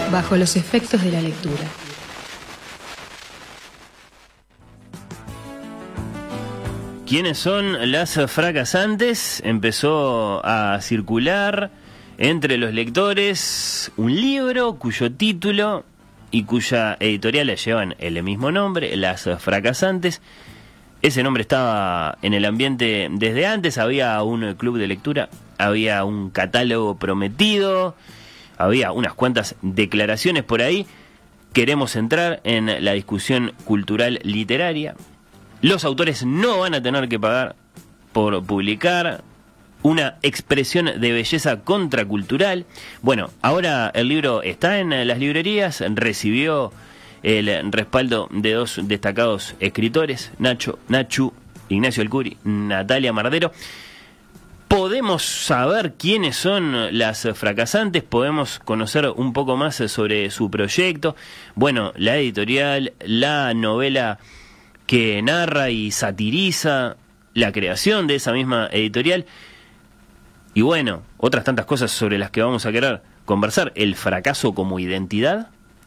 bajo los efectos de la lectura. ¿Quiénes son las fracasantes? Empezó a circular entre los lectores un libro cuyo título y cuya editorial le llevan el mismo nombre, Las Fracasantes. Ese nombre estaba en el ambiente desde antes, había un club de lectura, había un catálogo prometido, había unas cuantas declaraciones por ahí. Queremos entrar en la discusión cultural literaria. Los autores no van a tener que pagar por publicar, una expresión de belleza contracultural. Bueno, ahora el libro está en las librerías, recibió el respaldo de dos destacados escritores, Nachu, Ignacio Alcuri, Natalia Mardero. Podemos saber quiénes son las fracasantes, podemos conocer un poco más sobre su proyecto. Bueno, la editorial, la novela que narra y satiriza, la creación de esa misma editorial. Y bueno, otras tantas cosas sobre las que vamos a querer conversar. El fracaso como identidad,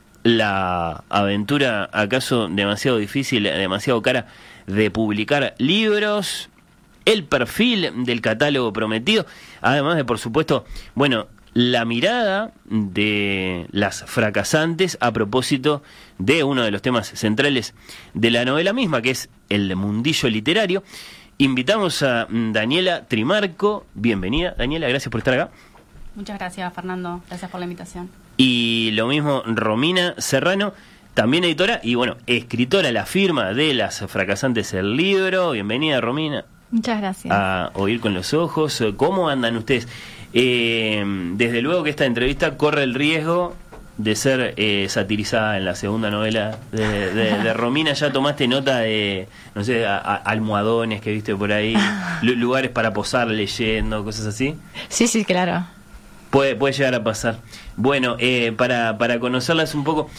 la aventura acaso demasiado difícil, demasiado cara de publicar libros, el perfil del catálogo prometido, además de, por supuesto, bueno, la mirada de las fracasantes a propósito de uno de los temas centrales de la novela misma, que es el mundillo literario. Invitamos a Daniela Trimarco. Bienvenida, Daniela, gracias por estar acá. Muchas gracias, Fernando. Gracias por la invitación. Y lo mismo Romina Serrano, también editora y, bueno, escritora, la firma de Las Fracasantes el libro. Bienvenida, Romina. Muchas gracias. A Oír con los Ojos. ¿Cómo andan ustedes? Desde luego que esta entrevista corre el riesgo de ser satirizada en la segunda novela de Romina. Ya tomaste nota de, no sé, almohadones que viste por ahí, lugares para posar leyendo, cosas así. Sí, claro. Puede llegar a pasar. Bueno, para conocerlas un poco,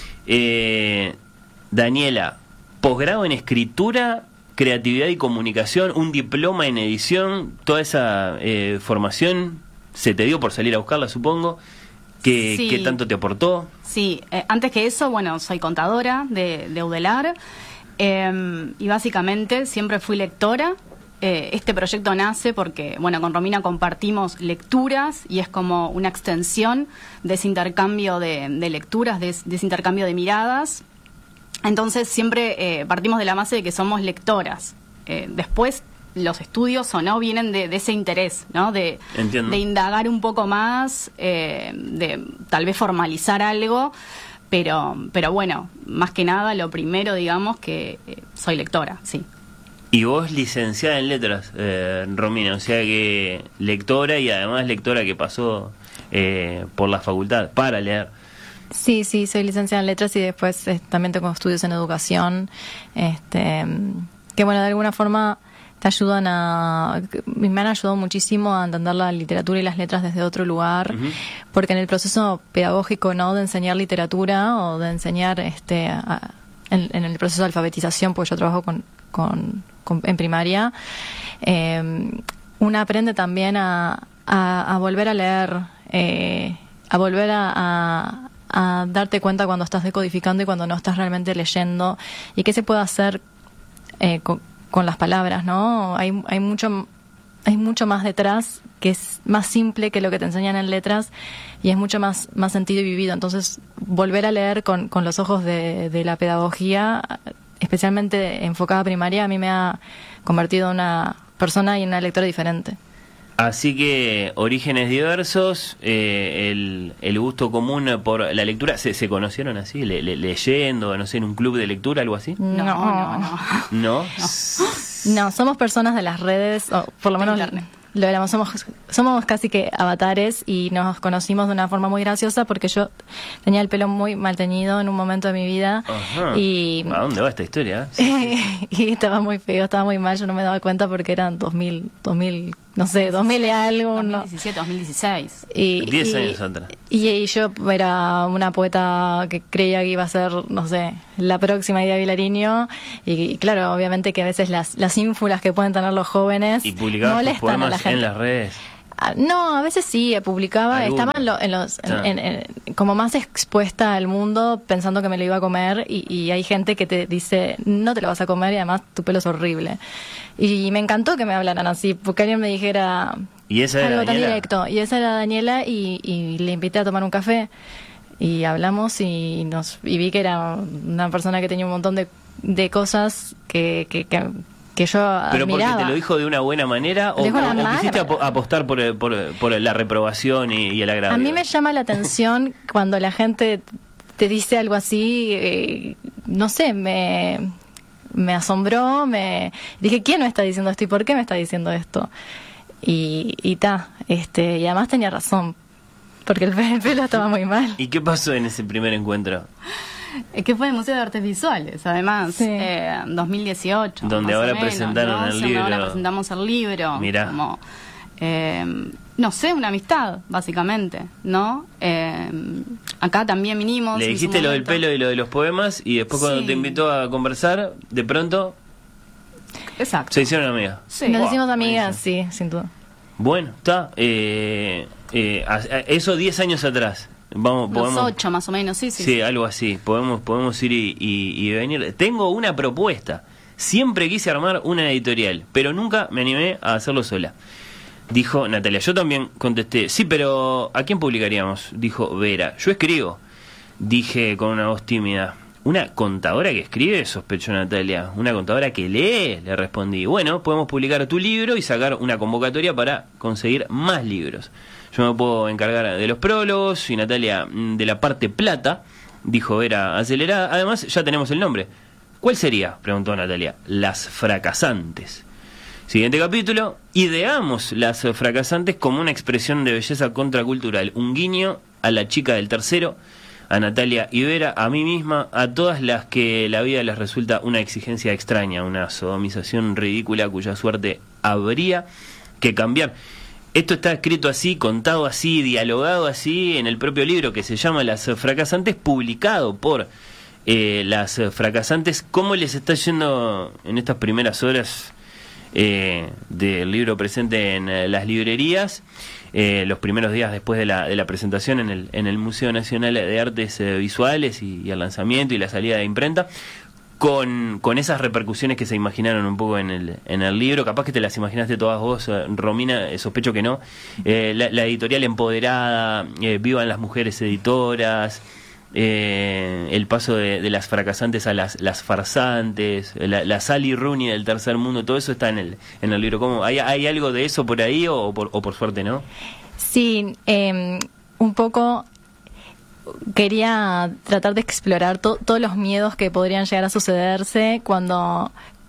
Daniela, posgrado en escritura, creatividad y comunicación, un diploma en edición, toda esa formación se te dio por salir a buscarla, supongo. ¿Qué tanto te aportó? Sí, antes que eso, bueno, soy contadora de UDELAR y básicamente siempre fui lectora. Este proyecto nace porque, bueno, con Romina compartimos lecturas y es como una extensión de ese intercambio de lecturas, de ese intercambio de miradas. Entonces siempre partimos de la base de que somos lectoras. Después los estudios o no vienen de ese interés, ¿no? De indagar un poco más, de tal vez formalizar algo, pero bueno, más que nada lo primero, digamos, que soy lectora, sí. Y vos licenciada en letras, Romina, o sea que lectora y además lectora que pasó por la facultad para leer. Sí, soy licenciada en letras y después también tengo estudios en educación, que bueno, de alguna forma me han ayudado muchísimo a entender la literatura y las letras desde otro lugar, porque en el proceso pedagógico, ¿no?, de enseñar literatura o de enseñar en el proceso de alfabetización, porque yo trabajo en primaria, uno aprende también a volver a leer, a volver a darte cuenta cuando estás decodificando y cuando no estás realmente leyendo, y qué se puede hacer con las palabras, ¿no? Hay mucho más detrás, que es más simple que lo que te enseñan en letras y es mucho más sentido y vivido. Entonces, volver a leer con los ojos de la pedagogía, especialmente enfocada a primaria, a mí me ha convertido en una persona y en una lectora diferente. Así que orígenes diversos, el gusto común por la lectura. ¿Se conocieron así, leyendo, no sé, en un club de lectura, algo así? No. No, somos personas de las redes, o por lo menos lo éramos, somos casi que avatares, y nos conocimos de una forma muy graciosa porque yo tenía el pelo muy mal teñido en un momento de mi vida. Ajá. Y ¿a dónde va esta historia? y estaba muy feo, estaba muy mal, yo no me daba cuenta porque eran 2000, no sé, 2000 y algo. 2017, 2016. 10 años atrás. Y yo era una poeta que creía que iba a ser, no sé, la próxima Ida Vilariño. Y claro, obviamente que a veces las ínfulas que pueden tener los jóvenes y publicabas tus poemas a la gente. En las redes. No, a veces sí, publicaba, Algunos. estaba como más expuesta al mundo pensando que me lo iba a comer y hay gente que te dice, no te lo vas a comer y además tu pelo es horrible. Y me encantó que me hablaran así, porque alguien me dijera ¿Y esa era algo tan Daniela? directo. Y esa era Daniela y le invité a tomar un café y hablamos y vi que era una persona que tenía un montón de cosas que yo ¿Pero porque admiraba. te lo dijo de una buena manera o, Dijo la o mala. quisiste apostar por la reprobación y el agravio? A mí me llama la atención cuando la gente te dice algo así, no sé, me asombró, dije, ¿quién me está diciendo esto y por qué me está diciendo esto? Y además tenía razón, porque el pelo estaba muy mal. ¿Y qué pasó en ese primer encuentro? Es que fue el Museo de Artes Visuales, además, Sí. 2018. Donde más o ahora menos, presentaron ¿no? el Sí, donde libro. ahora presentamos el libro. Mirá. Como, no sé, una amistad, básicamente, ¿no? Acá también vinimos. Le en su dijiste lo del momento. pelo y lo de los poemas y después cuando Sí. te invitó a conversar, de pronto Exacto. se hicieron amigas. Sí. Nos Wow, hicimos amigas, buenísimo. sí, sin duda. Bueno, está. Eso 10 años atrás. Los Podemos, 8 más o menos, sí. Sí, algo así. Podemos ir y venir. Tengo una propuesta. Siempre quise armar una editorial, pero nunca me animé a hacerlo sola. Dijo Natalia. Yo también contesté, sí, pero ¿a quién publicaríamos? Dijo Vera. Yo escribo. Dije con una voz tímida. ¿Una contadora que escribe? Sospechó Natalia. ¿Una contadora que lee? Le respondí. Bueno, podemos publicar tu libro y sacar una convocatoria para conseguir más libros. Yo me puedo encargar de los prólogos y Natalia de la parte plata, dijo Vera acelerada. Además, ya tenemos el nombre. ¿Cuál sería? Preguntó Natalia. Las fracasantes. Siguiente capítulo. Ideamos las fracasantes como una expresión de belleza contracultural. Un guiño a la chica del tercero, a Natalia y Vera, a mí misma, a todas las que la vida les resulta una exigencia extraña, una sodomización ridícula cuya suerte habría que cambiar. Esto está escrito así, contado así, dialogado así en el propio libro que se llama Las Fracasantes, publicado por Las Fracasantes. ¿Cómo les está yendo en estas primeras horas del libro presente en las librerías? Los primeros días después de la presentación en el Museo Nacional de Artes Visuales y el lanzamiento y la salida de imprenta, con esas repercusiones que se imaginaron un poco en el libro. Capaz que te las imaginaste todas vos, Romina, sospecho que no. La editorial empoderada, vivan las mujeres editoras, el paso de las fracasantes a las farsantes, la Sally Rooney del tercer mundo, todo eso está en el libro. ¿Cómo? ¿Hay algo de eso por ahí o por suerte no? Sí, un poco quería tratar de explorar todos los miedos que podrían llegar a sucederse cuando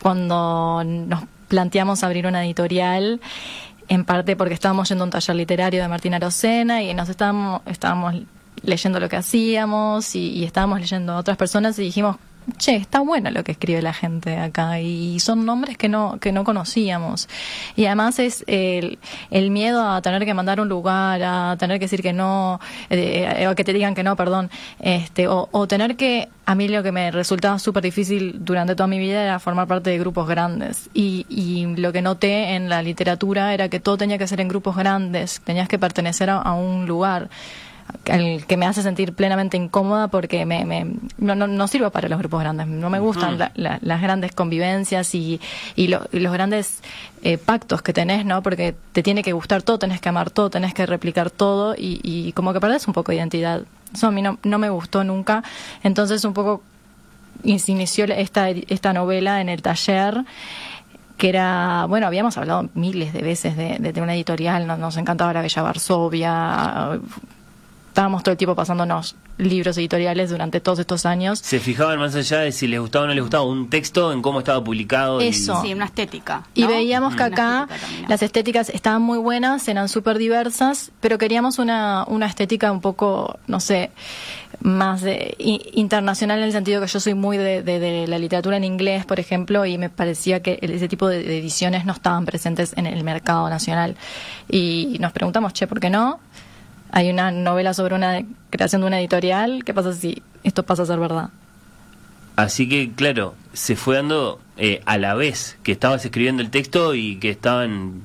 nos planteamos abrir una editorial, en parte porque estábamos yendo a un taller literario de Martín Arocena y nos estábamos leyendo lo que hacíamos y estábamos leyendo a otras personas y dijimos, che, está bueno lo que escribe la gente acá y son nombres que no conocíamos. Y además es el miedo a tener que mandar un lugar, a tener que decir que no, o que te digan que no, perdón, o tener que, a mí lo que me resultaba súper difícil durante toda mi vida era formar parte de grupos grandes y lo que noté en la literatura era que todo tenía que ser en grupos grandes, tenías que pertenecer a un lugar el que me hace sentir plenamente incómoda porque no sirvo para los grupos grandes, no me gustan las grandes convivencias y los grandes pactos que tenés, ¿no? Porque te tiene que gustar todo, tenés que amar todo, tenés que replicar todo y como que perdés un poco de identidad. Eso a mí no me gustó nunca. Entonces un poco se inició esta novela en el taller, que era, bueno, habíamos hablado miles de veces de una editorial, nos encantaba la Bella Varsovia, estábamos todo el tiempo pasándonos libros editoriales durante todos estos años. ¿Se fijaban más allá de si les gustaba o no les gustaba un texto, en cómo estaba publicado? Eso. Sí, una estética, ¿no? Y veíamos que Una acá estética también. las estéticas estaban muy buenas, eran súper diversas, pero queríamos una estética un poco, no sé, más internacional, en el sentido que yo soy muy de la literatura en inglés, por ejemplo, y me parecía que ese tipo de ediciones no estaban presentes en el mercado nacional. Y nos preguntamos, che, ¿por qué no? Hay una novela sobre una creación de una editorial, ¿qué pasa si esto pasa a ser verdad? Así que, claro, se fue dando a la vez que estabas escribiendo el texto y que estaban,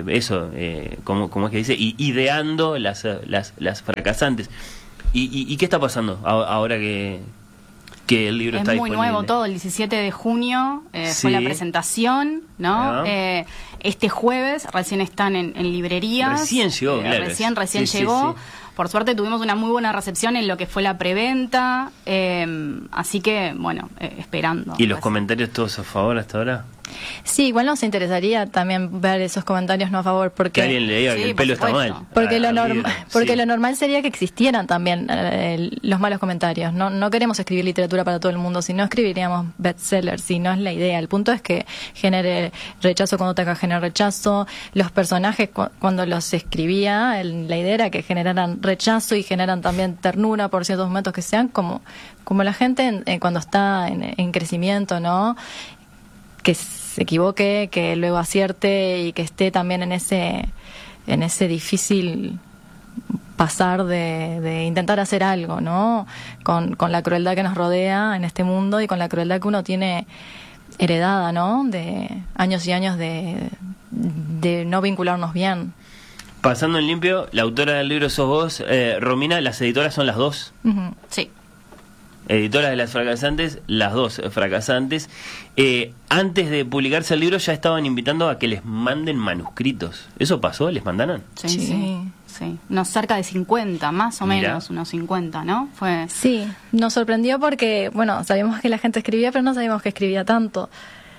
como es que dice, ideando las fracasantes. ¿Y qué está pasando ahora que el libro está disponible? Es muy nuevo todo, el 17 de junio fue la presentación, ¿no? Este jueves recién están en librerías. Recién llegó, claro. Recién llegó. Sí. Por suerte tuvimos una muy buena recepción en lo que fue la preventa, así que, bueno, esperando. ¿Y los comentarios todos a favor hasta ahora? Sí, igual nos interesaría también ver esos comentarios no a favor, porque... Que alguien le diga que el pelo está mal. Porque lo normal sería que existieran también los malos comentarios. No queremos escribir literatura para todo el mundo, si no escribiríamos bestsellers, si no es la idea. El punto es que genere rechazo cuando tenga que generar rechazo. Los personajes, cuando los escribía, la idea era que generaran rechazo y generan también ternura por ciertos momentos que sean como la gente cuando está en crecimiento, ¿no? Que se equivoque, que luego acierte y que esté también en ese difícil pasar de intentar hacer algo, ¿no? Con la crueldad que nos rodea en este mundo y con la crueldad que uno tiene heredada, ¿no? De años y años de no vincularnos bien. Pasando en limpio, la autora del libro sos vos, Romina, las editoras son las dos. Uh-huh. Sí. Editoras de las fracasantes, las dos fracasantes. Antes de publicarse el libro ya estaban invitando a que les manden manuscritos. ¿Eso pasó? ¿Les mandaron? Sí. Unos cerca de 50, más o menos, unos 50, ¿no? Sí, nos sorprendió porque, bueno, sabíamos que la gente escribía, pero no sabíamos que escribía tanto.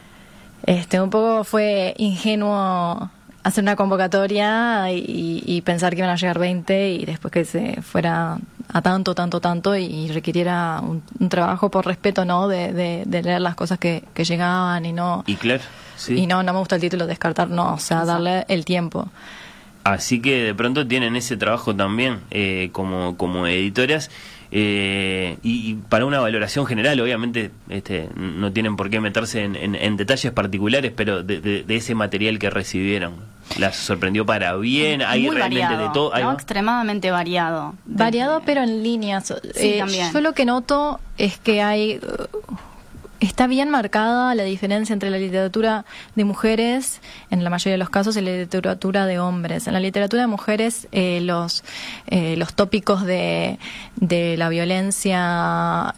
Un poco fue ingenuo hacer una convocatoria y pensar que iban a llegar 20 y después que se fuera a tanto y requiriera un trabajo por respeto, ¿no? De leer las cosas que llegaban y no... Y claro, sí. Y no me gusta el título descartar, no, o sea, darle el tiempo. Así que de pronto tienen ese trabajo también como editoras. Y para una valoración general, obviamente no tienen por qué meterse en detalles particulares, pero de ese material que recibieron, ¿las sorprendió para bien? ¿Hay muy realmente variado, de todo? ¿no? Extremadamente variado. Variado, pero en líneas. Sí, también. Yo lo que noto es que hay... Está bien marcada la diferencia entre la literatura de mujeres, en la mayoría de los casos, y la literatura de hombres. En la literatura de mujeres, los tópicos de la violencia,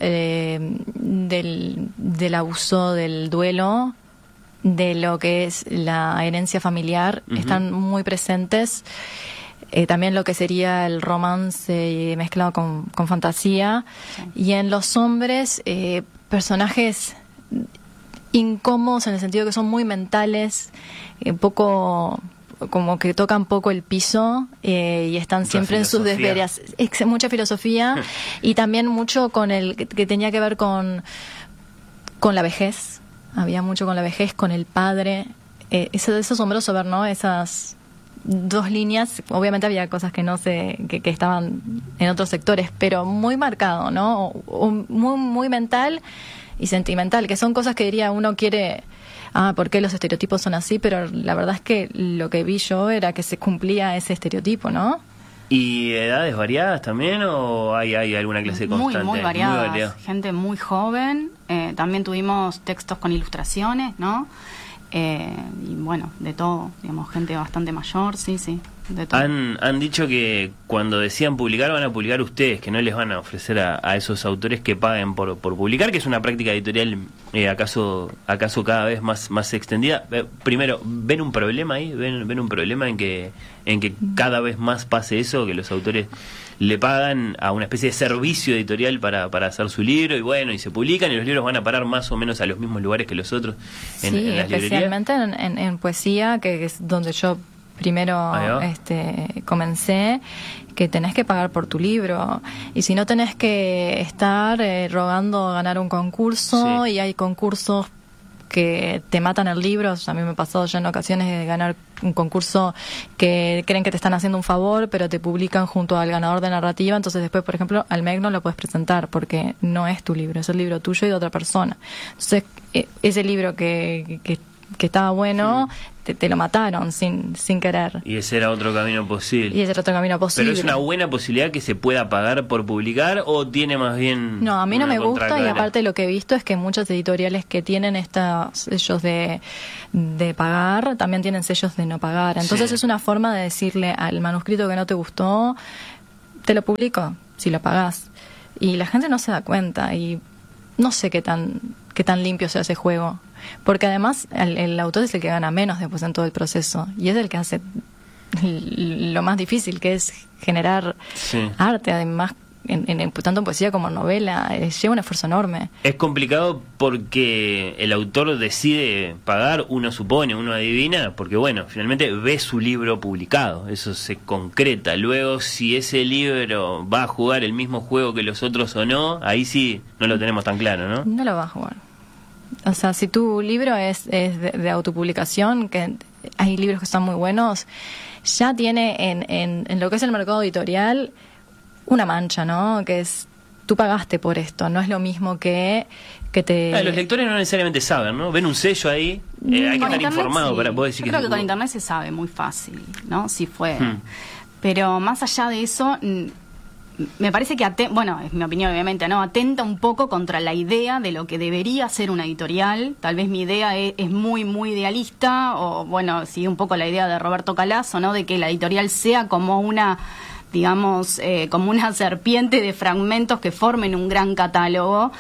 del abuso, del duelo, de lo que es la herencia familiar, uh-huh, están muy presentes. También lo que sería el romance mezclado con fantasía. Sí. Y en los hombres... personajes incómodos en el sentido que son muy mentales, poco como que tocan poco el piso y están mucha siempre filosofía. En sus desveras, mucha filosofía y también mucho con el que tenía que ver con la vejez. Había mucho con la vejez, con el padre. Es asombroso ver, ¿no? Esas dos líneas. Obviamente había cosas que que estaban en otros sectores, pero muy marcado, ¿no? Muy, muy mental y sentimental, que son cosas que diría uno quiere, ¿por qué los estereotipos son así? Pero la verdad es que lo que vi yo era que se cumplía ese estereotipo, ¿no? ¿Y edades variadas también o hay alguna clase constante? Muy variadas, gente muy joven, también tuvimos textos con ilustraciones, ¿no? Y bueno, de todo, digamos, gente bastante mayor, sí, de todo. Han dicho que cuando decían publicar, van a publicar ustedes, que no les van a ofrecer a esos autores que paguen por publicar, que es una práctica editorial acaso cada vez más extendida. Primero, ¿ven un problema ahí? ¿Ven un problema en que cada vez más pase eso, que los autores le pagan a una especie de servicio editorial para hacer su libro y se publican y los libros van a parar más o menos a los mismos lugares que los otros en las librerías? Especialmente en poesía, que es donde yo primero comencé, que tenés que pagar por tu libro y si no tenés que estar rogando ganar un concurso, sí. Y hay concursos que te matan el libro. A mí me ha pasado ya en ocasiones de ganar un concurso que creen que te están haciendo un favor, pero te publican junto al ganador de narrativa, entonces después, por ejemplo, al MEC no lo puedes presentar porque no es tu libro, es el libro tuyo y de otra persona. Entonces, ese libro que que estaba bueno, te lo mataron sin querer. Y ese era otro camino posible. Y ese era otro camino posible. ¿Pero es una buena posibilidad que se pueda pagar por publicar o tiene más bien... No, a mí no una me gusta, y contracara? aparte lo que he visto es que muchos editoriales que tienen estos sellos de pagar, también tienen sellos de no pagar. Entonces Sí. es una forma de decirle al manuscrito que no te gustó, te lo publico, si lo pagás. Y la gente no se da cuenta, y no sé qué tan limpio sea ese juego. Porque además el autor es el que gana menos después en todo el proceso, y es el que hace lo más difícil, que es generar Sí. arte. Además, tanto en poesía como en novela, lleva un esfuerzo enorme. Es complicado porque el autor decide pagar, uno supone, uno adivina, porque bueno, finalmente ve su libro publicado, eso se concreta. Luego, si ese libro va a jugar el mismo juego que los otros o no, ahí sí no lo tenemos tan claro, ¿no? No lo va a jugar. O sea, si tu libro es de autopublicación, que hay libros que están muy buenos, ya tiene en lo que es el mercado editorial una mancha, ¿no? Que es, tú pagaste por esto, no es lo mismo que te... Los lectores no necesariamente saben, ¿no? Ven un sello ahí, hay que Con estar internet, informado sí. para poder decir Yo que... creo que con internet se sabe muy fácil, ¿no? Si fue... Hmm. Pero más allá de eso, me parece que, bueno, es mi opinión obviamente, ¿no? Atenta un poco contra la idea de lo que debería ser una editorial. Tal vez mi idea es muy, muy idealista, o bueno, sigue un poco la idea de Roberto Calazo, ¿no? De que la editorial sea como una, digamos, como una serpiente de fragmentos que formen un gran catálogo.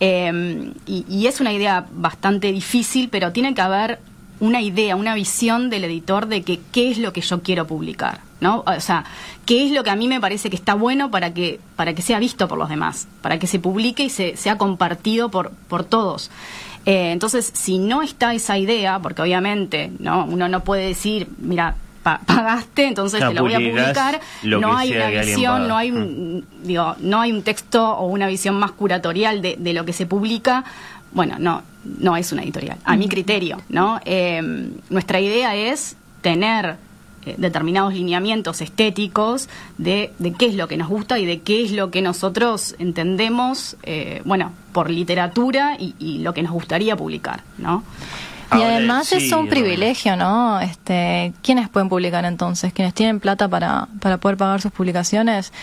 Y es una idea bastante difícil, pero tiene que haber una idea, una visión del editor de que qué es lo que yo quiero publicar, ¿no? O sea, qué es lo que a mí me parece que está bueno para que sea visto por los demás, para que se publique y sea compartido por todos. Entonces, si no está esa idea, porque obviamente, ¿no? Uno no puede decir, mira, pagaste, entonces te lo voy a publicar. No hay una visión, no hay no hay un texto o una visión más curatorial de lo que se publica. Bueno, no es una editorial, a mi criterio, ¿no? Nuestra idea es tener determinados lineamientos estéticos de qué es lo que nos gusta y de qué es lo que nosotros entendemos, bueno, por literatura y lo que nos gustaría publicar, ¿no? Y Ahora, además sí, es un privilegio, ¿no? ¿Quiénes pueden publicar entonces? ¿Quienes tienen plata para poder pagar sus publicaciones?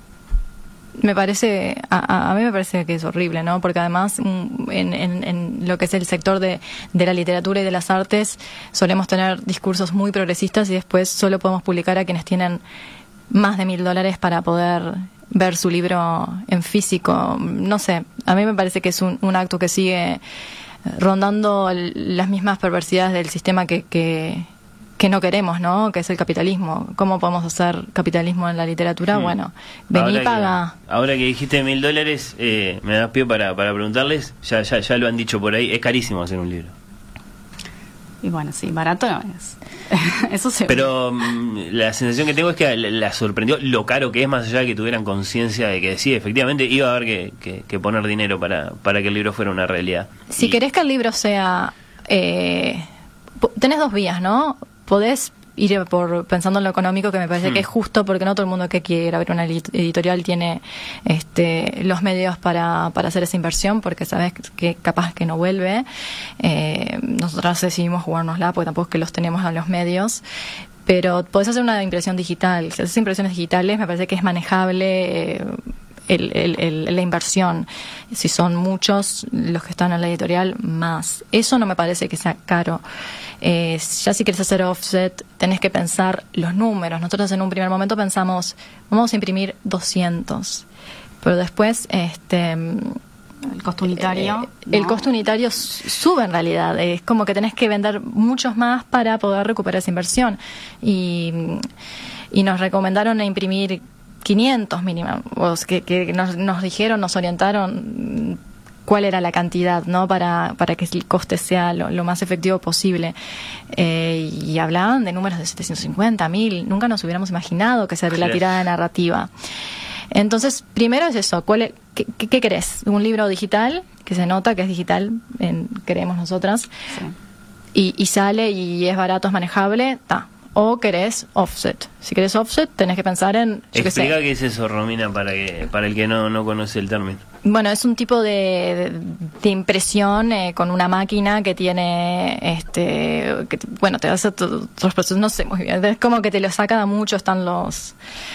Me parece, a mí me parece que es horrible, ¿no? Porque además en lo que es el sector de la literatura y de las artes solemos tener discursos muy progresistas y después solo podemos publicar a quienes tienen más de $1.000 para poder ver su libro en físico. No sé, a mí me parece que es un acto que sigue rondando las mismas perversidades del sistema que no queremos, ¿no? Que es el capitalismo. ¿Cómo podemos hacer capitalismo en la literatura? Bueno, vení y paga. Ahora que dijiste $1.000, me das pie para preguntarles, ya lo han dicho por ahí, es carísimo hacer un libro. Y bueno, sí, barato no es. Eso seguro. Pero la sensación que tengo es que la sorprendió lo caro que es, más allá de que tuvieran conciencia de que sí, efectivamente iba a haber que poner dinero para que el libro fuera una realidad. Si querés que el libro sea... tenés dos vías, ¿no? Podés ir pensando en lo económico, que me parece que es justo, porque no todo el mundo que quiere abrir una editorial tiene los medios para hacer esa inversión, porque sabes que capaz que no vuelve. Nosotros decidimos jugárnosla, porque tampoco es que los tenemos a los medios. Pero podés hacer una impresión digital. Si haces impresiones digitales, me parece que es manejable la inversión. Si son muchos los que están en la editorial, más. Eso no me parece que sea caro. Ya si quieres hacer offset, tenés que pensar los números. Nosotros en un primer momento pensamos, vamos a imprimir 200. Pero después, el costo unitario. El costo unitario sube en realidad. Es como que tenés que vender muchos más para poder recuperar esa inversión. Y nos recomendaron imprimir 500 mínimo, que nos dijeron, nos orientaron cuál era la cantidad, ¿no? Para que el coste sea lo más efectivo posible. Y hablaban de números de 750, 1000. Nunca nos hubiéramos imaginado que sería la tirada narrativa. Entonces, primero es eso. ¿Qué querés? ¿Un libro digital? Que se nota que es digital, creemos nosotras. Sí. Y sale y es barato, es manejable, está. o querés offset. Si querés offset, tenés que pensar en... Explica qué es eso, Romina, para el que no conoce el término. Bueno, es un tipo de impresión con una máquina que tiene, te hace otros procesos, no sé muy bien, es como que te lo saca de mucho, están los,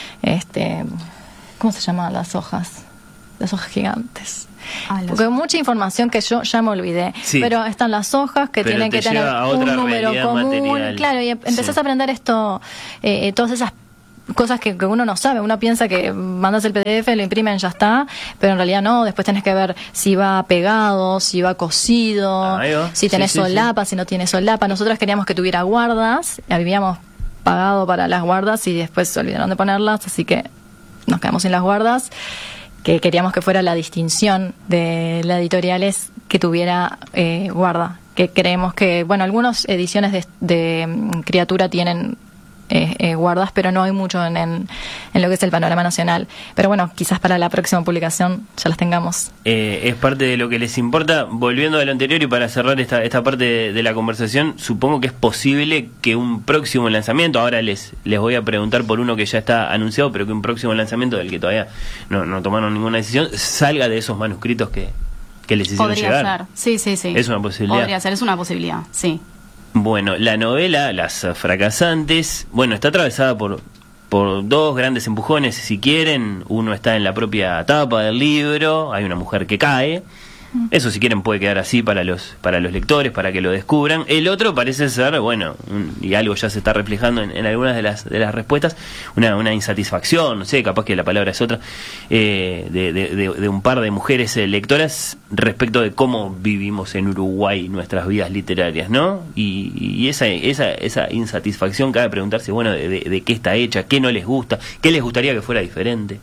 ¿cómo se llaman las hojas? Las hojas gigantes. Porque hay mucha información que yo ya me olvidé, sí, pero están las hojas que tienen que tener un número común, material. Claro, y empezás a aprender esto, todas esas cosas que uno no sabe. Uno piensa que mandas el PDF, lo imprimen, ya está, pero en realidad no. Después tenés que ver si va pegado, si va cosido, si tenés solapa, si no tiene solapa. Nosotros queríamos que tuviera guardas, habíamos pagado para las guardas y después se olvidaron de ponerlas, así que nos quedamos sin las guardas, que queríamos que fuera la distinción de la editoriales que tuviera guarda, que creemos que, bueno, algunas ediciones de Criatura tienen guardas, pero no hay mucho en lo que es el panorama nacional. Pero bueno, quizás para la próxima publicación ya las tengamos. Es parte de lo que les importa. Volviendo a lo anterior y para cerrar esta parte de la conversación, supongo que es posible que un próximo lanzamiento, ahora les voy a preguntar por uno que ya está anunciado, pero que un próximo lanzamiento del que todavía no tomaron ninguna decisión, salga de esos manuscritos que les hicieron Podría llegar. ser, sí. Es una posibilidad. Podría ser, es una posibilidad, sí. Bueno, la novela Las Fracasantes, bueno, está atravesada por dos grandes empujones, si quieren. Uno está en la propia tapa del libro, hay una mujer que cae. Eso, si quieren, puede quedar así para los lectores, para que lo descubran. El otro parece ser, bueno, y algo ya se está reflejando en algunas de las respuestas, una insatisfacción, no sé, capaz que la palabra es otra, de un par de mujeres lectoras respecto de cómo vivimos en Uruguay nuestras vidas literarias, ¿no? Y esa insatisfacción cabe preguntarse, bueno, de qué está hecha, qué no les gusta, qué les gustaría que fuera diferente.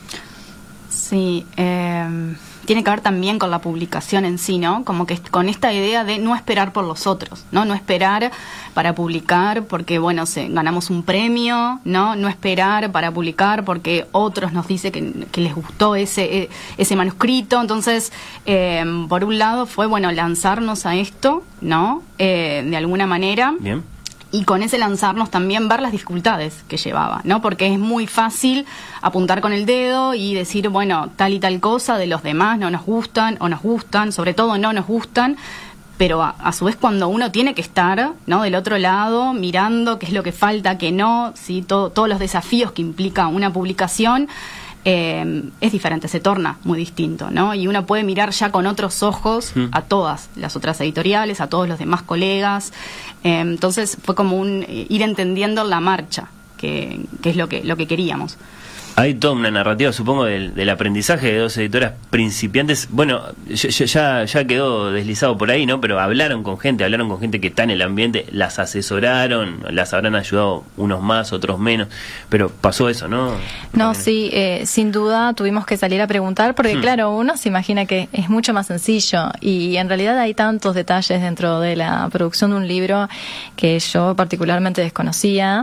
Sí, tiene que ver también con la publicación en sí, ¿no? Como que con esta idea de no esperar por los otros, ¿no? No esperar para publicar porque, bueno, ganamos un premio, ¿no? No esperar para publicar porque otros nos dicen que les gustó ese manuscrito. Entonces, por un lado fue, bueno, lanzarnos a esto, ¿no? De alguna manera. Bien. Y con ese lanzarnos también ver las dificultades que llevaba, ¿no? Porque es muy fácil apuntar con el dedo y decir, bueno, tal y tal cosa de los demás no nos gustan o nos gustan, sobre todo no nos gustan, pero a su vez cuando uno tiene que estar, ¿no? Del otro lado, mirando qué es lo que falta, qué no, ¿sí? Todos los desafíos que implica una publicación, es diferente, se torna muy distinto, ¿no? Y uno puede mirar ya con otros ojos a todas las otras editoriales, a todos los demás colegas. Entonces fue como ir entendiendo la marcha, que es lo que queríamos. Hay toda una narrativa, supongo, del aprendizaje de dos editoras principiantes. Bueno, ya quedó deslizado por ahí, ¿no? Pero hablaron con gente que está en el ambiente, las asesoraron, las habrán ayudado unos más, otros menos, pero pasó eso, ¿no? No, sí, sin duda tuvimos que salir a preguntar, porque claro, uno se imagina que es mucho más sencillo, y en realidad hay tantos detalles dentro de la producción de un libro que yo particularmente desconocía,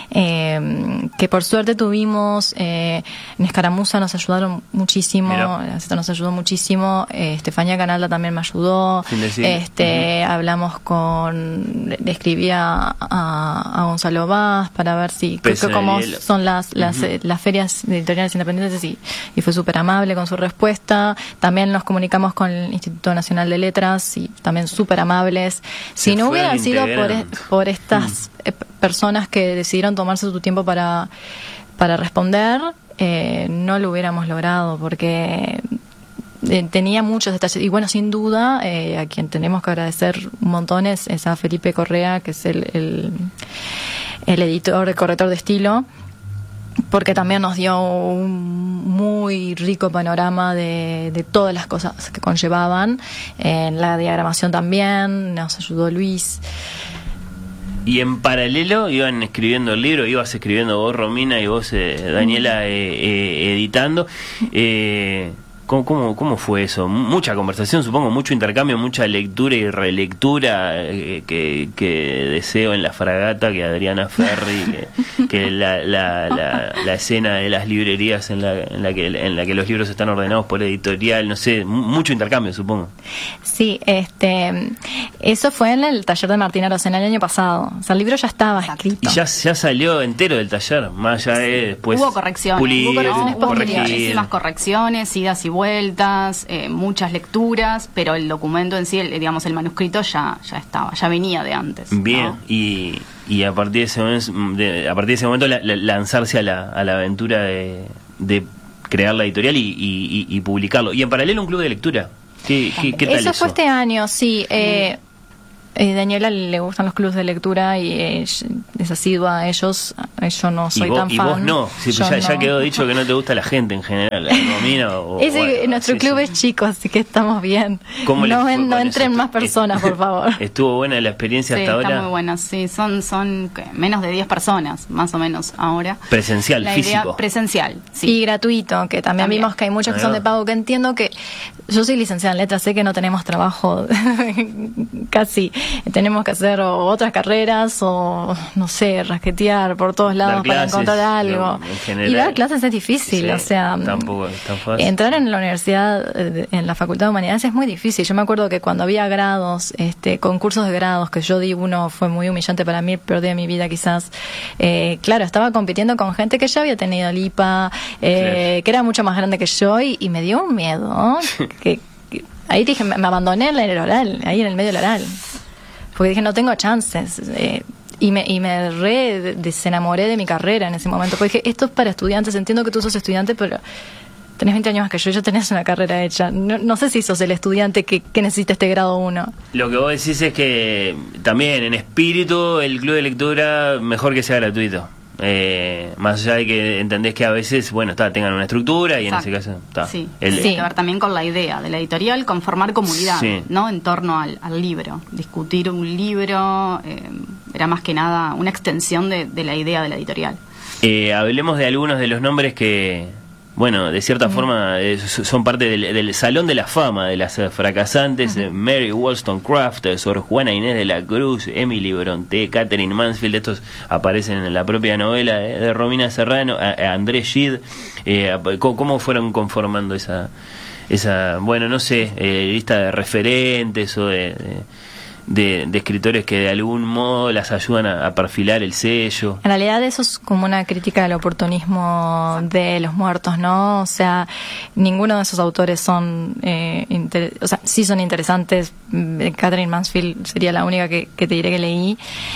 que por suerte tuvimos... en Escaramuza nos ayudaron muchísimo, nos ayudó muchísimo, Estefanía Canalda también me ayudó, hablamos le escribí a Gonzalo Vaz para ver cómo son las ferias editoriales independientes, y fue súper amable con su respuesta. También nos comunicamos con el Instituto Nacional de Letras y también súper amables. Si no hubieran sido por estas personas que decidieron tomarse su tiempo para responder, no lo hubiéramos logrado, porque tenía muchos detalles. Y bueno, sin duda, a quien tenemos que agradecer un montón es a Felipe Correa, que es el editor, el corrector de estilo, porque también nos dio un muy rico panorama de todas las cosas que conllevaban. En la diagramación también nos ayudó Luis. Y en paralelo iban escribiendo el libro, ibas escribiendo vos, Romina, y vos, Daniela, editando. ¿Cómo fue eso? Mucha conversación, supongo, mucho intercambio, mucha lectura y relectura que deseo en La Fragata, que Adriana Ferri, que la escena de las librerías en la que los libros están ordenados por editorial, no sé, mucho intercambio, supongo. Sí, eso fue en el taller de Martín Arocena el año pasado. O sea, el libro ya estaba escrito. Y ya salió entero del taller, más allá de después hubo correcciones, pulir, muchísimas correcciones, idas y vueltas, muchas lecturas, pero el documento en sí, digamos, el manuscrito ya estaba, ya venía de antes. Bien, ¿no? y a partir de ese momento lanzarse a la aventura de crear la editorial y publicarlo. Y en paralelo un club de lectura. ¿Qué tal eso? Eso fue este año, sí. Daniela le gustan los clubes de lectura y es asidua a ellos. Yo no soy tan fan. Y vos no. Sí, ya quedó dicho que no te gusta la gente en general. Nuestro club es chico, así que estamos bien. No entren más personas, por favor. ¿Estuvo buena la experiencia hasta ahora? Está muy buena, sí. Son menos de 10 personas, más o menos, ahora. Presencial, físico. Presencial, sí. Y gratuito, que también vimos que hay muchos que son de pago, que entiendo que... Yo soy licenciada en letras, sé que no tenemos trabajo casi... Tenemos que hacer otras carreras o, no sé, rasquetear por todos lados para encontrar algo. Y dar clases es difícil, o sea, tampoco es tan fácil. Entrar en la universidad, en la Facultad de Humanidades es muy difícil. Yo me acuerdo que cuando había grados, concursos de grados, que yo di uno, fue muy humillante para mí, el peor día de mi vida quizás. Claro, estaba compitiendo con gente que ya había tenido el IPA, que era mucho más grande que yo y me dio un miedo, que ahí dije, me abandoné en el oral, ahí en el medio del oral. Porque dije, no tengo chances. Y me desenamoré de mi carrera en ese momento. Porque dije, esto es para estudiantes. Entiendo que tú sos estudiante, pero tenés 20 años más que yo. Ya tenés una carrera hecha. No sé si sos el estudiante que necesita este grado 1. Lo que vos decís es que también en espíritu el club de lectura mejor que sea gratuito. Más allá de que entendés que a veces, bueno, tengan una estructura y exacto. En ese caso sí. Tiene que ver también con la idea de la editorial, con formar comunidad, ¿no? En torno al libro. Discutir un libro era más que nada una extensión de la idea de la editorial. Hablemos de algunos de los nombres que, bueno, de cierta forma son parte del Salón de la Fama de las fracasantes. Mary Wollstonecraft, Sor Juana Inés de la Cruz, Emily Brontë, Catherine Mansfield. Estos aparecen en la propia novela de Romina Serrano. André Gide. ¿Cómo fueron conformando esa bueno, no sé, lista de referentes o de escritores que de algún modo las ayudan a perfilar el sello? En realidad eso es como una crítica al oportunismo de los muertos, ¿no? O sea, ninguno de esos autores son sí son interesantes. Catherine Mansfield sería la única que te diré que leí.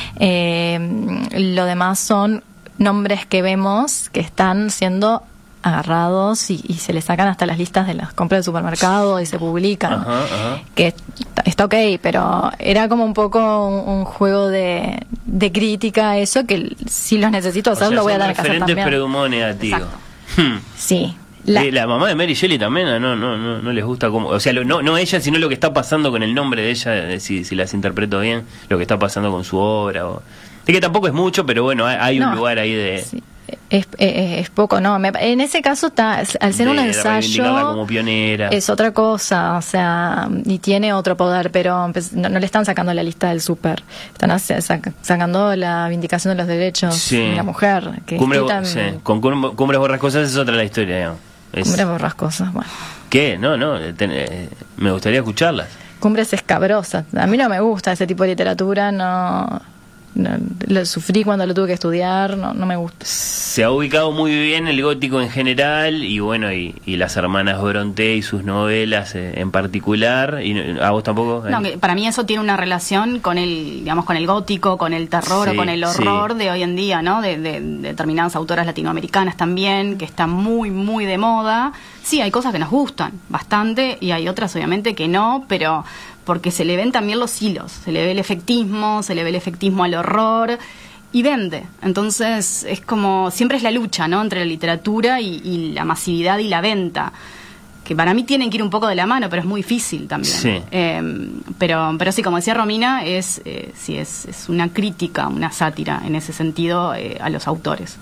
Lo demás son nombres que vemos que están siendo agarrados y se les sacan hasta las listas de las compras de supermercado y se publican. Que está ok, pero era como un poco un juego de crítica a eso, que si los necesito hacer, lo voy a dar que hacer también. Pero de un modo negativo. Sí. La mamá de Mary Shelley también no les gusta cómo, o sea, no ella, sino lo que está pasando con el nombre de ella, si las interpreto bien, lo que está pasando con su obra. Es que tampoco es mucho, pero bueno, hay un lugar ahí de... Sí. Es poco, no. En ese caso, al ser un ensayo, como pionera, es otra cosa, o sea, y tiene otro poder, pero no le están sacando la lista del súper, están sacando la vindicación de los derechos de la mujer. Que con Cumbres Borrascosas es otra la historia, digamos. Cumbres Borrascosas, bueno. ¿Qué? Me gustaría escucharlas. Cumbres escabrosas. A mí no me gusta ese tipo de literatura, no, lo sufrí cuando lo tuve que estudiar, no me gusta. Se ha ubicado muy bien el gótico en general y bueno, y las hermanas Brontë y sus novelas en particular. ¿Y a vos tampoco? No, que para mí eso tiene una relación con el gótico, con el terror o con el horror de hoy en día, ¿no? De determinadas autoras latinoamericanas también, que están muy, muy de moda. Sí, hay cosas que nos gustan bastante y hay otras obviamente que no, pero porque se le ven también los hilos, se le ve el efectismo al horror y vende. Entonces es como, siempre es la lucha, ¿no? Entre la literatura y la masividad y la venta, que para mí tienen que ir un poco de la mano, pero es muy difícil también. Sí. Pero sí, como decía Romina, es una crítica, una sátira en ese sentido a los autores.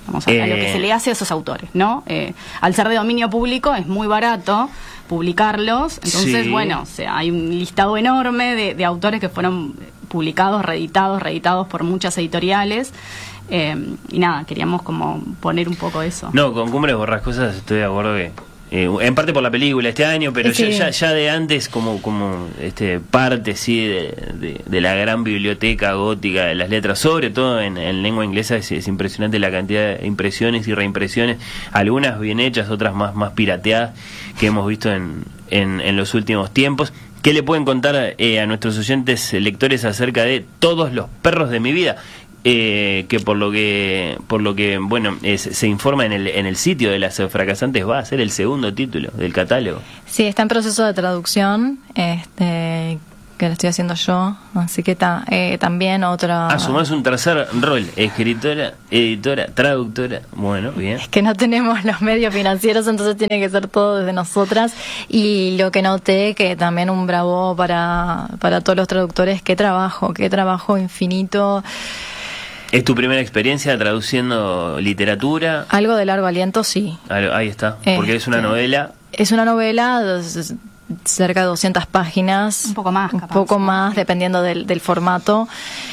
vamos a lo que se le hace a esos autores, ¿no? Al ser de dominio público es muy barato publicarlos, entonces, Sí. bueno, o sea, hay un listado enorme de autores que fueron publicados, reeditados por muchas editoriales, y nada, queríamos como poner un poco eso. No, con Cumbres Borrascosas estoy de acuerdo que en parte por la película este año, pero Sí. ya de antes como parte sí de la gran biblioteca gótica de las letras, sobre todo en lengua inglesa. Es impresionante la cantidad de impresiones y reimpresiones, algunas bien hechas, otras más pirateadas, que hemos visto en los últimos tiempos. ¿Qué le pueden contar a nuestros oyentes lectores acerca de Todos los perros de mi vida? Que por lo que bueno, se informa en el sitio de las fracasantes, va a ser el segundo título del catálogo. Sí, está en proceso de traducción, que lo estoy haciendo yo, así que también otra... Asumás un tercer rol: escritora, editora, traductora. Bueno, bien. Es que no tenemos los medios financieros, entonces tiene que ser todo desde nosotras. Y lo que noté, que también un bravo para todos los traductores, qué trabajo infinito. ¿Es tu primera experiencia traduciendo literatura? Algo de largo aliento, sí. Ahí está, porque es una novela. Es una novela, cerca de 200 páginas. Un poco más, Un capaz. poco más, dependiendo del formato.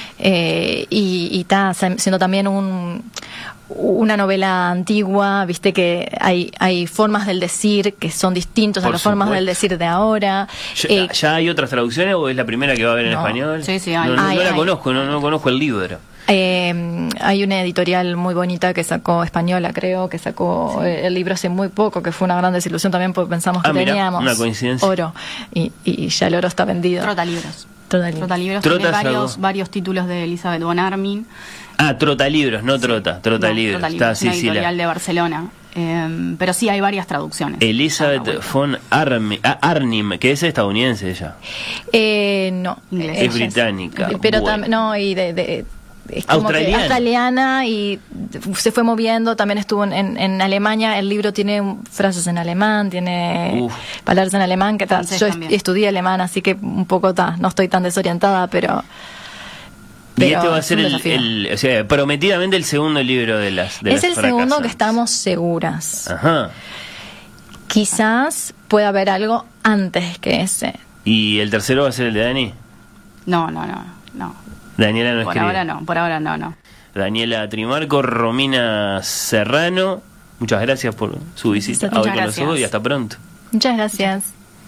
Y está siendo también una novela antigua, viste que hay formas del decir que son distintos a Por las formas supuesto. del decir de ahora. ¿Ya hay otras traducciones o es la primera que va a haber en No. español? Sí, sí, hay. No Hay. la conozco, no conozco el libro. Hay una editorial muy bonita que sacó, española creo, que sacó el libro hace muy poco, que fue una gran desilusión también porque pensamos que Mirá, teníamos una coincidencia. oro y ya el oro está vendido. Trotalibros. Trotalibros. Trotalibros Trota tiene sacó. varios títulos de Elizabeth von Armin. Trotalibros, no Trota, Trotalibros. Trotalibros, Está, una sí, editorial de Barcelona. Pero sí hay varias traducciones. Elizabeth von Arnim, que es estadounidense ella. No. Inglesa. Es británica. Pero Bueno. no, y es como que australiana, y se fue moviendo. También estuvo en Alemania. El libro tiene frases en alemán, tiene palabras en alemán, que Francés yo también. estudié alemán, así que un poco no estoy tan desorientada, pero Y este va a es ser un desafío. o sea, prometidamente el segundo libro de las Es el segundo fracasantes. que estamos seguras. Ajá. Quizás pueda haber algo antes que ese. ¿Y el tercero va a ser el de Dani? No. Daniela no Por escribe. ahora no. Daniela Trimarco, Romina Serrano, muchas gracias por su visita a Hoy Muchas con los gracias. Ojos y hasta pronto. Muchas gracias.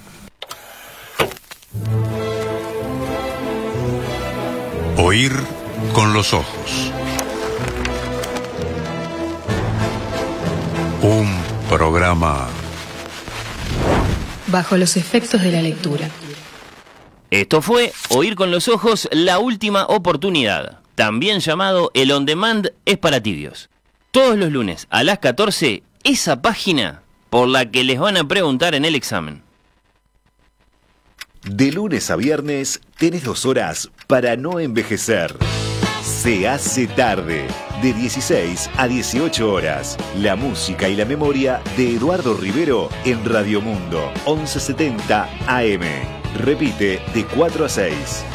Oír con los ojos. Un programa Bajo los efectos de la lectura. Esto fue Oír con los Ojos, la última oportunidad, también llamado El On Demand es para tibios. Todos los lunes a las 14, esa página por la que les van a preguntar en el examen. De lunes a viernes tenés 2 horas para no envejecer. Se hace tarde, de 16 a 18 horas. La música y la memoria de Eduardo Rivero en Radio Mundo, 1170 AM. Repite de 4 a 6.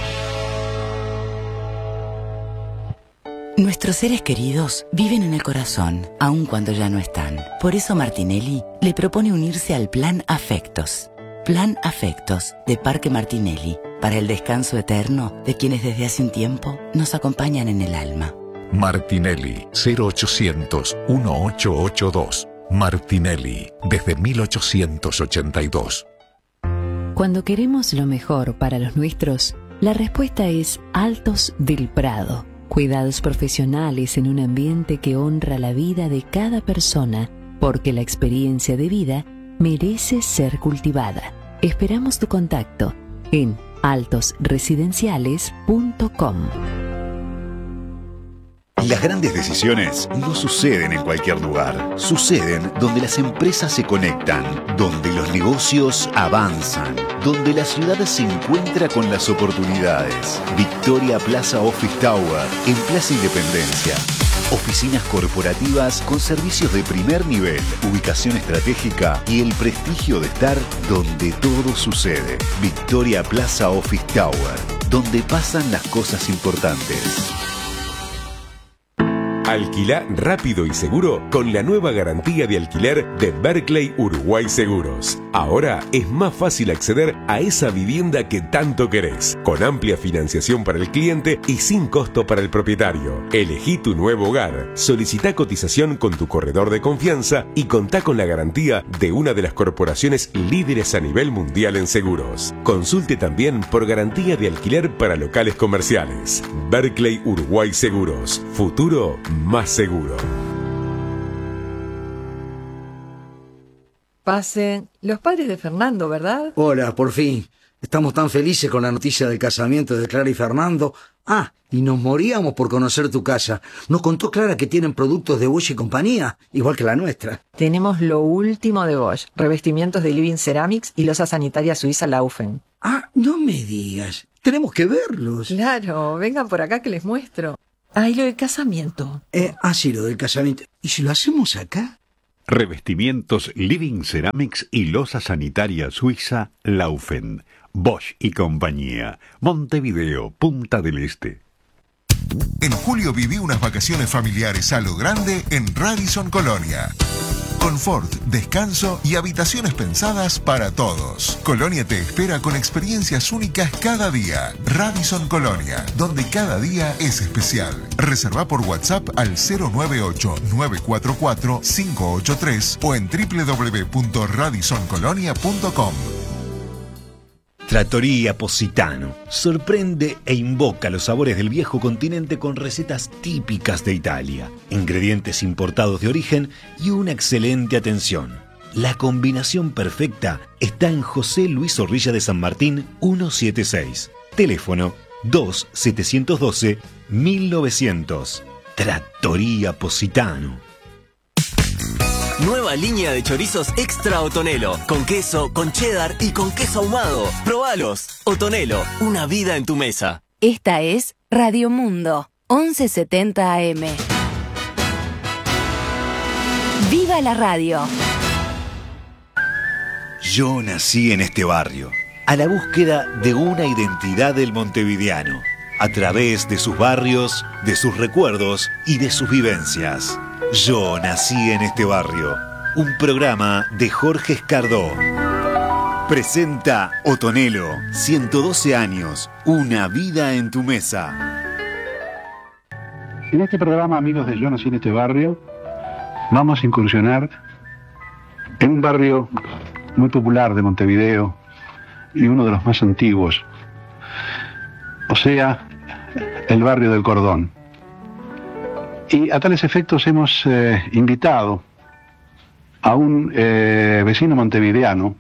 Nuestros seres queridos viven en el corazón, aun cuando ya no están. Por eso Martinelli le propone unirse al Plan Afectos. Plan Afectos de Parque Martinelli, para el descanso eterno de quienes desde hace un tiempo nos acompañan en el alma. Martinelli 0800 1882. Martinelli desde 1882. Cuando queremos lo mejor para los nuestros, la respuesta es Altos del Prado. Cuidados profesionales en un ambiente que honra la vida de cada persona, porque la experiencia de vida merece ser cultivada. Esperamos tu contacto en altosresidenciales.com. Las grandes decisiones no suceden en cualquier lugar. Suceden donde las empresas se conectan, donde los negocios avanzan, donde la ciudad se encuentra con las oportunidades. Victoria Plaza Office Tower, en Plaza Independencia. Oficinas corporativas con servicios de primer nivel, ubicación estratégica y el prestigio de estar donde todo sucede. Victoria Plaza Office Tower, donde pasan las cosas importantes. Alquilá rápido y seguro con la nueva garantía de alquiler de Berkeley Uruguay Seguros. Ahora es más fácil acceder a esa vivienda que tanto querés, con amplia financiación para el cliente y sin costo para el propietario. Elegí tu nuevo hogar. Solicita cotización con tu corredor de confianza y contá con la garantía de una de las corporaciones líderes a nivel mundial en seguros. Consulte también por garantía de alquiler para locales comerciales. Berkeley Uruguay Seguros. Futuro más seguro. Pasen. Los padres de Fernando, ¿verdad? Hola, por fin. Estamos tan felices con la noticia del casamiento de Clara y Fernando. Ah, y nos moríamos por conocer tu casa. Nos contó Clara que tienen productos de Bosch y compañía, igual que la nuestra. Tenemos lo último de Bosch. Revestimientos de Living Ceramics y losa sanitaria suiza Laufen. Ah, no me digas. Tenemos que verlos. Claro, vengan por acá que les muestro. Ah, y lo del casamiento. Sí, lo del casamiento. ¿Y si lo hacemos acá? Revestimientos Living Ceramics y losa sanitaria suiza Laufen. Bosch y compañía. Montevideo, Punta del Este. En julio viví unas vacaciones familiares a lo grande en Radisson Colonia. Confort, descanso y habitaciones pensadas para todos. Colonia te espera con experiencias únicas cada día. Radisson Colonia, donde cada día es especial. Reserva por WhatsApp al 098-944-583 o en www.radissoncolonia.com. Trattoria Positano sorprende e invoca los sabores del viejo continente con recetas típicas de Italia, ingredientes importados de origen y una excelente atención. La combinación perfecta está en José Luis Zorrilla de San Martín 176. Teléfono 2-712-1900. Trattoria Positano. Nueva línea de chorizos extra Otonelo, con queso, con cheddar y con queso ahumado. ¡Probalos! Otonelo, una vida en tu mesa. Esta es Radio Mundo, 1170 AM. ¡Viva la radio! Yo nací en este barrio, a la búsqueda de una identidad del montevideano, a través de sus barrios, de sus recuerdos y de sus vivencias. Yo nací en este barrio. Un programa de Jorge Escardó. Presenta Otonelo, 112 años, una vida en tu mesa. En este programa, amigos de Yo nací en este barrio, vamos a incursionar en un barrio muy popular de Montevideo y uno de los más antiguos, o sea, el barrio del Cordón. Y a tales efectos hemos invitado a un vecino montevideano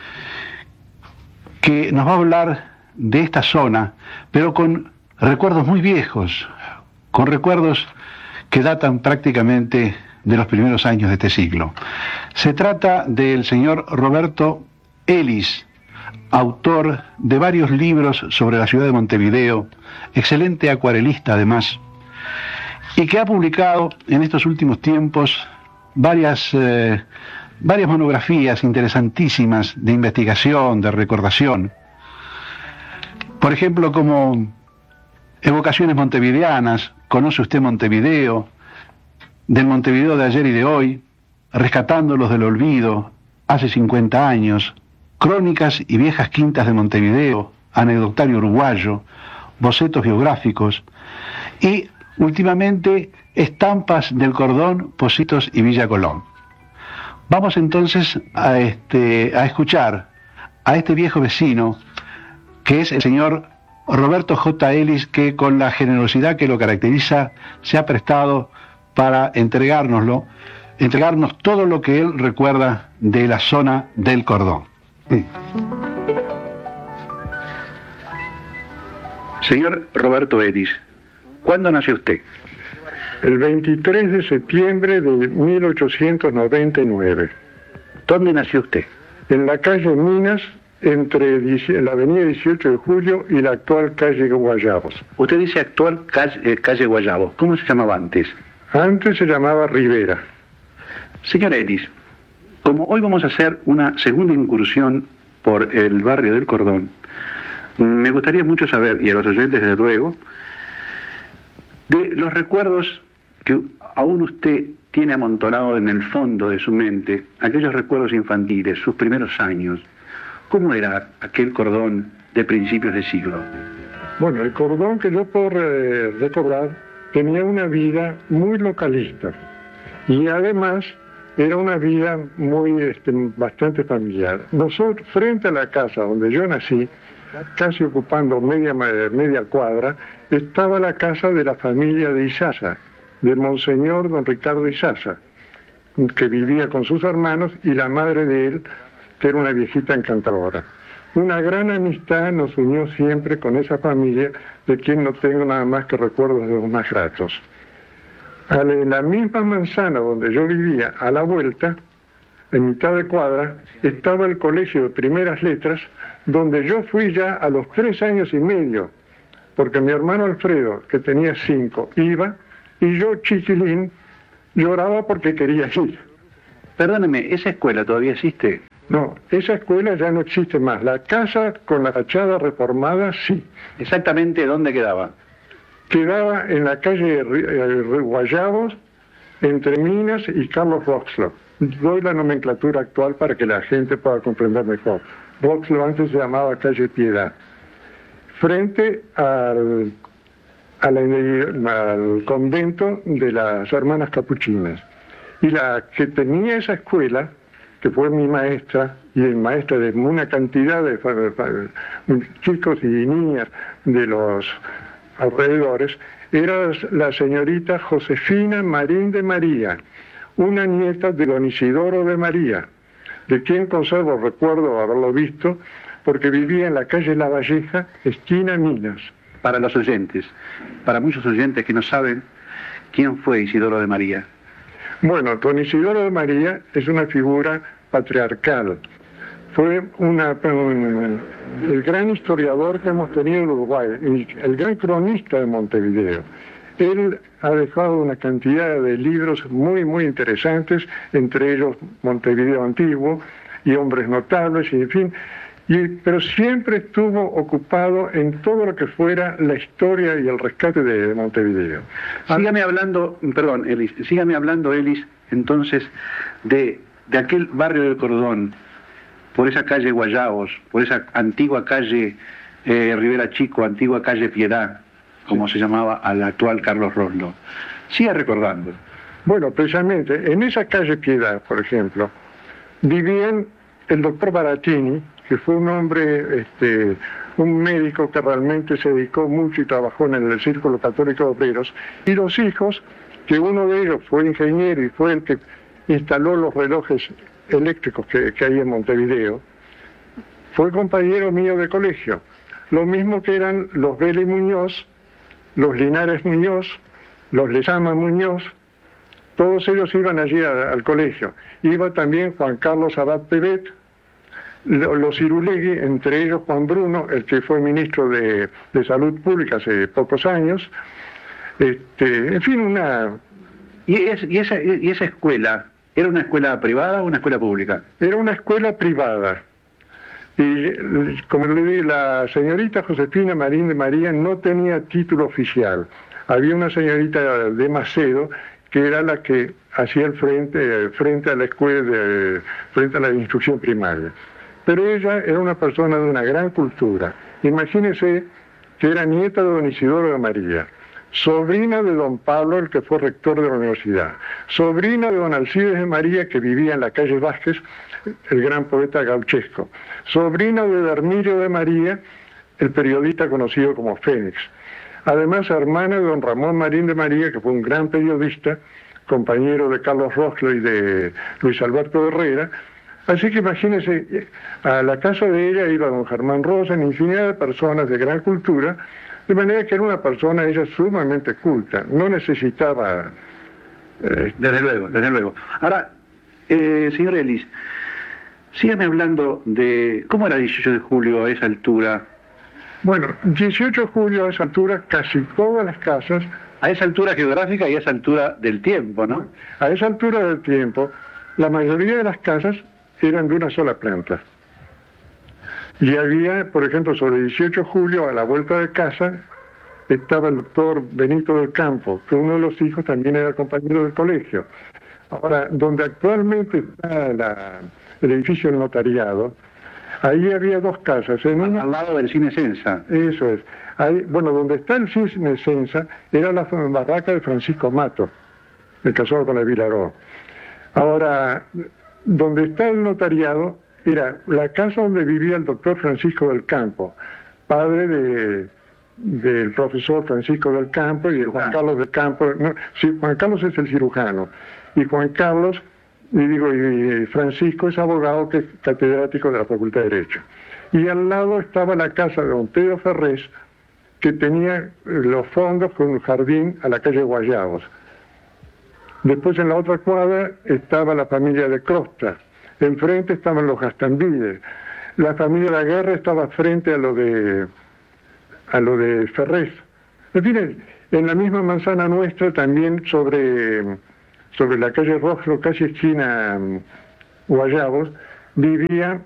que nos va a hablar de esta zona, pero con recuerdos muy viejos, con recuerdos que datan prácticamente de los primeros años de este siglo. Se trata del señor Roberto Ellis, autor de varios libros sobre la ciudad de Montevideo, excelente acuarelista además, y que ha publicado en estos últimos tiempos varias monografías interesantísimas de investigación, de recordación. Por ejemplo, como Evocaciones montevideanas, ¿Conoce usted Montevideo?, del Montevideo de ayer y de hoy, Rescatándolos del olvido, hace 50 años, Crónicas y viejas quintas de Montevideo, Anecdotario uruguayo, Bocetos biográficos y últimamente, Estampas del Cordón, Pocitos y Villa Colón. Vamos entonces a escuchar a este viejo vecino, que es el señor Roberto J. Ellis, que con la generosidad que lo caracteriza, se ha prestado para entregarnos todo lo que él recuerda de la zona del Cordón. Señor Roberto Ellis, ¿cuándo nació usted? El 23 de septiembre de 1899. ¿Dónde nació usted? En la calle Minas, entre la avenida 18 de Julio y la actual calle Guayabos. Usted dice actual calle Guayabos. ¿Cómo se llamaba antes? Antes se llamaba Rivera. Señor Ellis, como hoy vamos a hacer una segunda incursión por el barrio del Cordón, me gustaría mucho saber, y a los oyentes desde luego, de los recuerdos que aún usted tiene amontonado en el fondo de su mente aquellos recuerdos infantiles, sus primeros años. ¿Cómo era aquel Cordón de principios de siglo? Bueno, el Cordón que yo puedo recordar tenía una vida muy localista y además era una vida muy bastante familiar. Nosotros, frente a la casa donde yo nací, casi ocupando media cuadra, estaba la casa de la familia de Izaza, del monseñor don Ricardo Izaza, que vivía con sus hermanos, y la madre de él, que era una viejita encantadora. Una gran amistad nos unió siempre con esa familia, de quien no tengo nada más que recuerdos de los más gratos. En la misma manzana donde yo vivía, a la vuelta, en mitad de cuadra, estaba el colegio de primeras letras, donde yo fui ya a los 3 años y medio, porque mi hermano Alfredo, que tenía 5, iba, y yo, chiquilín, lloraba porque quería ir. Perdóneme, ¿esa escuela todavía existe? No, esa escuela ya no existe más. La casa con la fachada reformada, sí. ¿Exactamente dónde quedaba? Quedaba en la calle Guayabos, entre Minas y Carlos Roxlo. Doy la nomenclatura actual para que la gente pueda comprender mejor. Roxlo antes se llamaba calle Piedad. Frente al convento de las hermanas capuchinas. Y la que tenía esa escuela, que fue mi maestra, y maestra de una cantidad de chicos y niñas de los alrededores, era la señorita Josefina Marín de María, una nieta de don Isidoro de María, de quien conservo recuerdo haberlo visto, porque vivía en la calle La Valleja, esquina Minas. Para los oyentes, para muchos oyentes que no saben, ¿quién fue Isidoro de María? Bueno, don Isidoro de María es una figura patriarcal. Fue el gran historiador que hemos tenido en Uruguay, el gran cronista de Montevideo. Él ha dejado una cantidad de libros muy, muy interesantes, entre ellos Montevideo Antiguo y Hombres Notables, y en fin. Pero siempre estuvo ocupado en todo lo que fuera la historia y el rescate de Montevideo. Sígame hablando, perdón, Elis, entonces, de aquel barrio del Cordón, por esa calle Guayabos, por esa antigua calle Rivera Chico, antigua calle Piedad, como se llamaba al actual Carlos Roxlo. Siga recordando. Bueno, precisamente, en esa calle Piedad, por ejemplo, vivían el doctor Baratini, que fue un hombre, un médico que realmente se dedicó mucho y trabajó en el Círculo Católico de Obreros, y los hijos, que uno de ellos fue ingeniero y fue el que instaló los relojes eléctricos que hay en Montevideo, fue compañero mío de colegio. Lo mismo que eran los Vélez Muñoz, los Linares Muñoz, los Lezama Muñoz, todos ellos iban allí al colegio. Iba también Juan Carlos Abad Pebet, los Irulegui, entre ellos Juan Bruno, el que fue ministro de Salud Pública hace pocos años. En fin, ¿Y esa escuela era una escuela privada o una escuela pública? Era una escuela privada. Y como le dije, la señorita Josefina Marín de María no tenía título oficial. Había una señorita de Macedo que era la que hacía el frente a la escuela, frente a la instrucción primaria. Pero ella era una persona de una gran cultura. Imagínense que era nieta de don Isidoro de María, sobrina de don Pablo, el que fue rector de la universidad, sobrina de don Alcides de María, que vivía en la calle Vázquez, el gran poeta gauchesco, sobrina de Dermilio de María, el periodista conocido como Fénix. Además, hermana de don Ramón Marín de María, que fue un gran periodista, compañero de Carlos Roxlo y de Luis Alberto Herrera. Así que imagínense, a la casa de ella iba don Germán Rosa, en infinidad de personas de gran cultura, de manera que era una persona ella sumamente culta, no necesitaba... Desde luego. Ahora, señor Elis, sígame hablando de... ¿Cómo era el 18 de julio a esa altura? Bueno, 18 de julio a esa altura, casi todas las casas... A esa altura geográfica y a esa altura del tiempo, ¿no? A esa altura del tiempo, la mayoría de las casas eran de una sola planta. Y había, por ejemplo, sobre el 18 de julio, a la vuelta de casa, estaba el doctor Benito del Campo, que uno de los hijos también era compañero del colegio. Ahora, donde actualmente está el edificio del notariado, ahí había dos casas. Al lado del Cine Sensa. Eso es. Ahí, bueno, donde está el Cine Sensa era la barraca de Francisco Mato, el casado con la Vilaró. Ahora, donde está el notariado era la casa donde vivía el doctor Francisco del Campo, padre del profesor Francisco del Campo y de Juan Carlos del Campo. No, sí, Juan Carlos es el cirujano y Juan Carlos, y Francisco es abogado, que es catedrático de la Facultad de Derecho. Y al lado estaba la casa de don Pedro Ferrés, que tenía los fondos con un jardín a la calle Guayabos. Después en la otra cuadra estaba la familia de Crosta, enfrente estaban los Gastambides, la familia de la Guerra estaba frente a lo de Ferrés. En fin, en la misma manzana nuestra, también sobre la calle Roslo, casi esquina Guayabos, vivía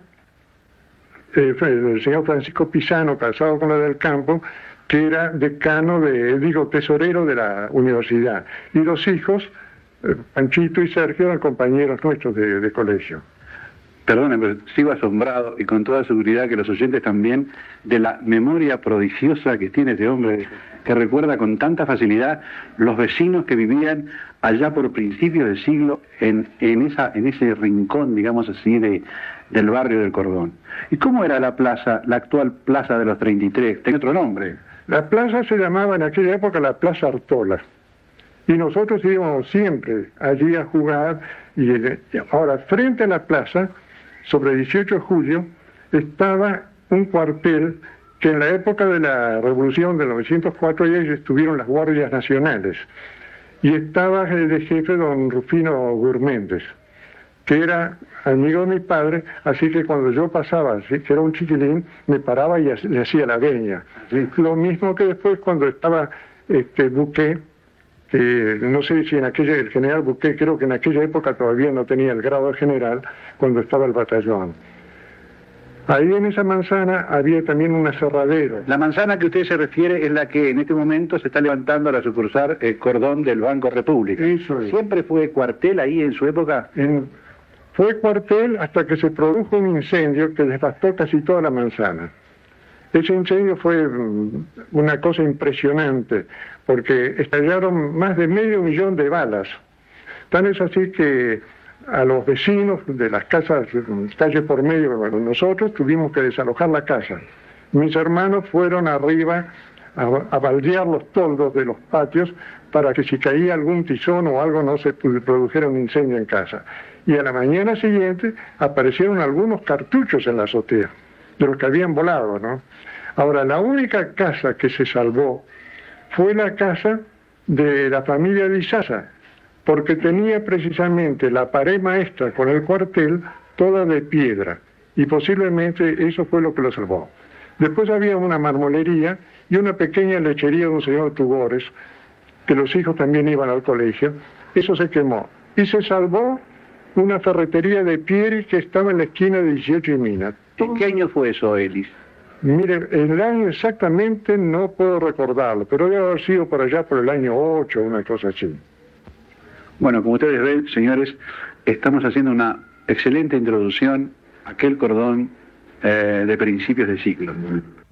el señor Francisco Pisano, casado con la del Campo, que era decano tesorero de la universidad. Y dos hijos, Panchito y Sergio, eran compañeros nuestros de colegio. Perdone, pero sigo asombrado, y con toda seguridad que los oyentes también, de la memoria prodigiosa que tiene este hombre, que recuerda con tanta facilidad los vecinos que vivían allá por principios del siglo en ese rincón, digamos así, del barrio del Cordón. ¿Y cómo era la plaza, la actual Plaza de los 33? ¿Tiene otro nombre? La plaza se llamaba en aquella época la Plaza Artola. Y nosotros íbamos siempre allí a jugar. Y ahora, frente a la plaza, sobre el 18 de julio, estaba un cuartel que en la época de la Revolución de 1904 ya estuvieron las Guardias Nacionales. Y estaba de jefe don Rufino Gurméndez, que era amigo de mi padre, así que cuando yo pasaba, que era un chiquilín, me paraba y le hacía la veña. Lo mismo que después cuando estaba Buqué, que no sé si el general Buqué, creo que en aquella época todavía no tenía el grado de general, cuando estaba el batallón. Ahí en esa manzana había también un aserradero. La manzana que usted se refiere es la que en este momento se está levantando a la sucursal Cordón del Banco República. Eso es. ¿Siempre fue cuartel ahí en su época? Fue cuartel hasta que se produjo un incendio que devastó casi toda la manzana. Ese incendio fue una cosa impresionante, porque estallaron más de 500.000 de balas. Tan es así que a los vecinos de las casas, calle por medio, nosotros tuvimos que desalojar la casa. Mis hermanos fueron arriba a baldear los toldos de los patios para que si caía algún tizón o algo no se produjera un incendio en casa. Y a la mañana siguiente aparecieron algunos cartuchos en la azotea, de los que habían volado, ¿no? Ahora, la única casa que se salvó fue la casa de la familia de Izaza, porque tenía precisamente la pared maestra con el cuartel toda de piedra, y posiblemente eso fue lo que lo salvó. Después había una marmolería y una pequeña lechería de un señor Tugores, que los hijos también iban al colegio. Eso se quemó. Y se salvó una ferretería de Pieri que estaba en la esquina de 18 y Mina. ¿En qué año fue eso, Elis? Mire, el año exactamente no puedo recordarlo, pero debe haber sido por allá por el año 8, una cosa así. Bueno, como ustedes ven, señores, estamos haciendo una excelente introducción a aquel Cordón de principios de siglo.